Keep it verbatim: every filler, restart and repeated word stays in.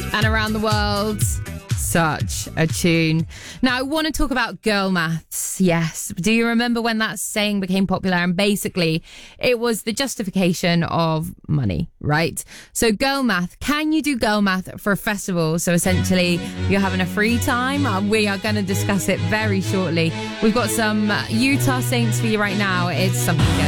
And Around the World. Such a tune. Now, I want to talk about girl maths. Yes. Do you remember when that saying became popular? And basically, it was the justification of money, right? So girl math. Can you do girl math for a festival? So essentially, you're having a free time. Uh, we are going to discuss it very shortly. We've got some Utah Saints for you right now. It's something good.